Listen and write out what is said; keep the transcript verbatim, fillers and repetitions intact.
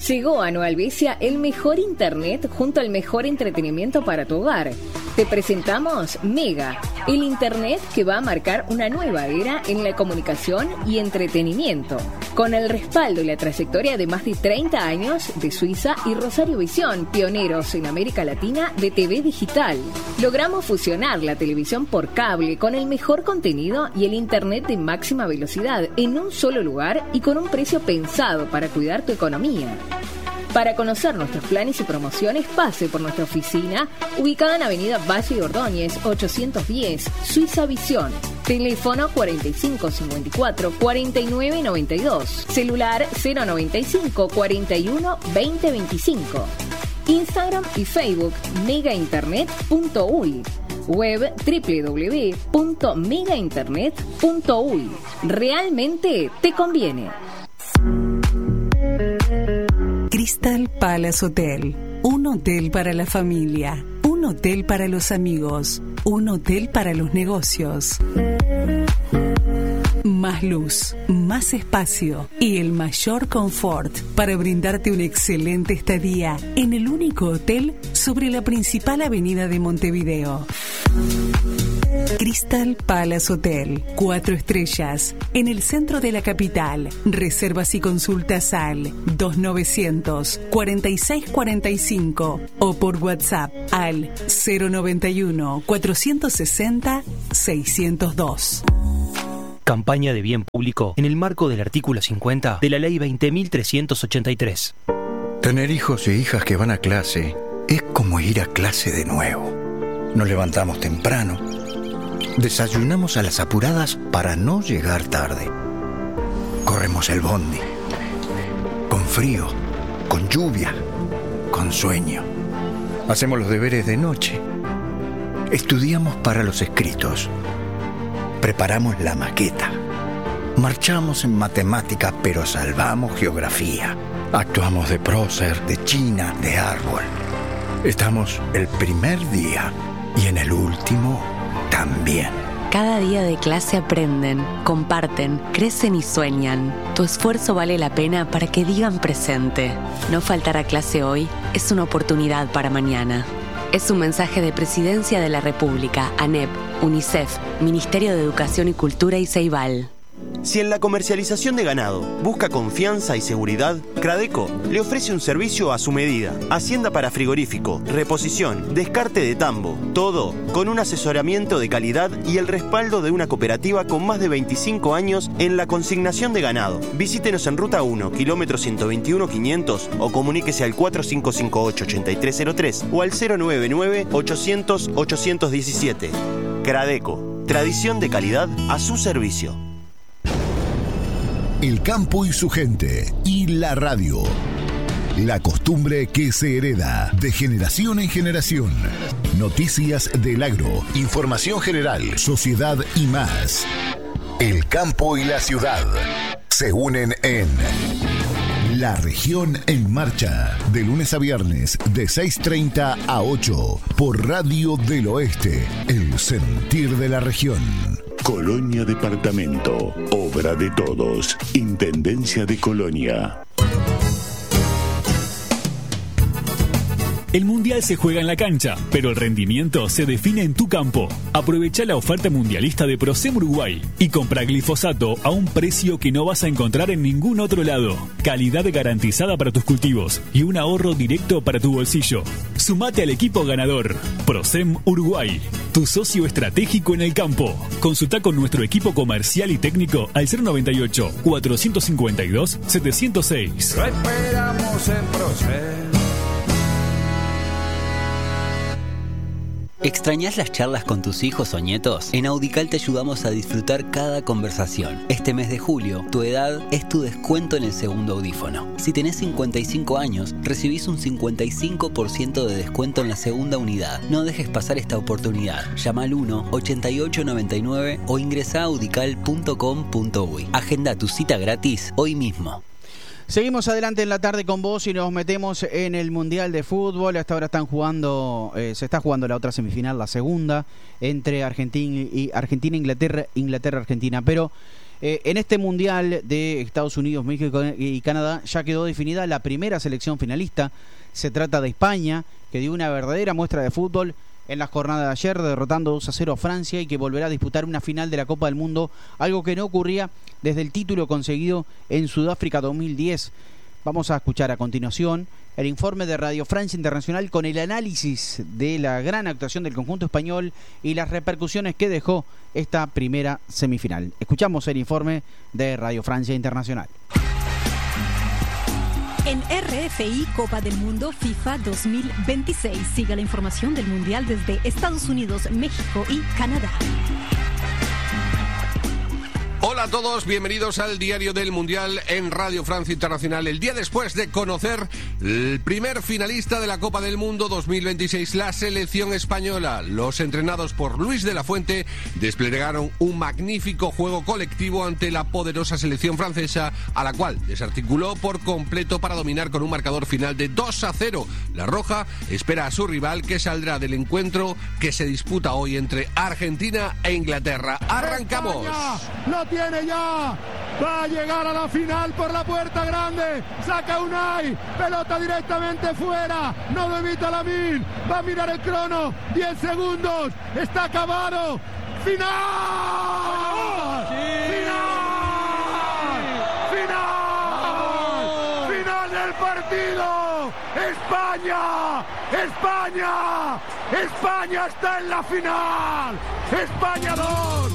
Llegó a Nueva Albesia el mejor internet junto al mejor entretenimiento para tu hogar. Te presentamos Mega, el internet que va a marcar una nueva era en la comunicación y entretenimiento. Con el respaldo y la trayectoria de más de treinta años de Suiza y Rosario Visión, pioneros en América Latina de T V digital. Logramos fusionar la televisión por cable con el mejor contenido y el internet de máxima velocidad en un solo lugar y con un precio pensado para cuidar tu economía. Para conocer nuestros planes y promociones, pase por nuestra oficina, ubicada en Avenida Valle de Ordóñez, ochocientos diez, Suiza Visión. Teléfono cuarenta y cinco cincuenta y cuatro, cuarenta y nueve noventa y dos. Celular cero noventa y cinco, cuarenta y uno, veinte veinticinco. Instagram y Facebook mega internet punto u y. Web doble u doble u doble u punto mega internet punto u y. Realmente te conviene. Crystal Palace Hotel, un hotel para la familia, un hotel para los amigos, un hotel para los negocios. Más luz, más espacio y el mayor confort para brindarte una excelente estadía en el único hotel sobre la principal avenida de Montevideo. Crystal Palace Hotel, cuatro estrellas, en el centro de la capital. Reservas y consultas al dos novecientos, cuarenta y seis cuarenta y cinco o por WhatsApp al cero noventa y uno, cuatrocientos sesenta, seiscientos dos. Campaña de bien público en el marco del artículo cincuenta de la Ley veinte mil trescientos ochenta y tres. Tener hijos e hijas que van a clase es como ir a clase de nuevo. Nos levantamos temprano, desayunamos a las apuradas para no llegar tarde. Corremos el bondi, con frío, con lluvia, con sueño. Hacemos los deberes de noche. Estudiamos para los escritos. Preparamos la maqueta. Marchamos en matemática, pero salvamos geografía. Actuamos de prócer, de china, de árbol. Estamos el primer día y en el último también. Cada día de clase aprenden, comparten, crecen y sueñan. Tu esfuerzo vale la pena para que digan presente. No faltar a clase hoy es una oportunidad para mañana. Es un mensaje de Presidencia de la República, ANEP, UNICEF, Ministerio de Educación y Cultura y Ceibal. Si en la comercialización de ganado busca confianza y seguridad, Cradeco le ofrece un servicio a su medida. Hacienda para frigorífico, reposición, descarte de tambo, todo con un asesoramiento de calidad y el respaldo de una cooperativa con más de veinticinco años en la consignación de ganado. Visítenos en Ruta uno, kilómetro ciento veintiuno quinientos o comuníquese al cuatro cinco cinco ocho, ocho tres cero tres o al cero nueve nueve, ochocientos, ochocientos diecisiete. Cradeco, tradición de calidad a su servicio. El campo y su gente y la radio. La costumbre que se hereda de generación en generación. Noticias del agro, información general, sociedad y más. El campo y la ciudad se unen en La Región en Marcha, de lunes a viernes de seis treinta a ocho por Radio del Oeste, el sentir de la región. Colonia Departamento, obra de todos, Intendencia de Colonia. El Mundial se juega en la cancha, pero el rendimiento se define en tu campo. Aprovecha la oferta mundialista de Procem Uruguay y compra glifosato a un precio que no vas a encontrar en ningún otro lado. Calidad garantizada para tus cultivos y un ahorro directo para tu bolsillo. Sumate al equipo ganador. Procem Uruguay, tu socio estratégico en el campo. Consulta con nuestro equipo comercial y técnico al cero noventa y ocho, cuatrocientos cincuenta y dos, setecientos seis. Lo esperamos en Procem. ¿Extrañás las charlas con tus hijos o nietos? En Audical te ayudamos a disfrutar cada conversación. Este mes de julio, tu edad es tu descuento en el segundo audífono. Si tenés cincuenta y cinco años, recibís un cincuenta y cinco por ciento de descuento en la segunda unidad. No dejes pasar esta oportunidad. Llama al uno, ochenta y ocho noventa y nueve o ingresa a audical punto com punto u y. Agenda tu cita gratis hoy mismo. Seguimos adelante en la tarde con vos y nos metemos en el Mundial de Fútbol. Hasta ahora están jugando, eh, se está jugando la otra semifinal, la segunda, entre Argentina y Argentina, Inglaterra, Inglaterra, Argentina. Pero Eh, en este Mundial de Estados Unidos, México y Canadá ya quedó definida la primera selección finalista. Se trata de España, que dio una verdadera muestra de fútbol en la jornada de ayer, derrotando dos a cero a Francia y que volverá a disputar una final de la Copa del Mundo, algo que no ocurría desde el título conseguido en Sudáfrica dos mil diez. Vamos a escuchar a continuación el informe de Radio Francia Internacional con el análisis de la gran actuación del conjunto español y las repercusiones que dejó esta primera semifinal. Escuchamos el informe de Radio Francia Internacional. En R F I Copa del Mundo FIFA dos mil veintiséis. Siga la información del Mundial desde Estados Unidos, México y Canadá. Hola a todos, bienvenidos al Diario del Mundial en Radio Francia Internacional. El día después de conocer el primer finalista de la Copa del Mundo dos mil veintiséis, la selección española. Los entrenados por Luis de la Fuente desplegaron un magnífico juego colectivo ante la poderosa selección francesa, a la cual desarticuló por completo para dominar con un marcador final de dos a cero. La Roja espera a su rival, que saldrá del encuentro que se disputa hoy entre Argentina e Inglaterra. ¡Arrancamos! España, tiene ya, va a llegar a la final por la puerta grande, saca Unai, pelota directamente fuera, no lo evita Lamine, va a mirar el crono, diez segundos, está acabado, final, final, final, final del partido, España, España, España está en la final, España dos,